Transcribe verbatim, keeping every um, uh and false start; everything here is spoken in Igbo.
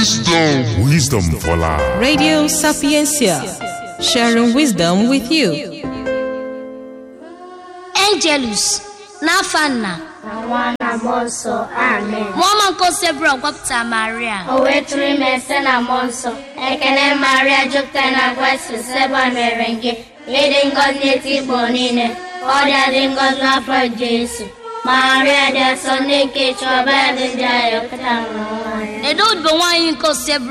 Wisdom. Wisdom for life. Radio Sapiencia, sharing wisdom with you. Angelus, Nafanna. Mwana monso, amen. Mama kosebro gwapta Maria. Owetri mesena monso. Ekene Maria juktana gwasi seba merenge. Ede ngozi eti bonine. Odia di ngozi afro Jesu. Maria de sonne ke choba de jayo kata. Edo be wan yin kosebro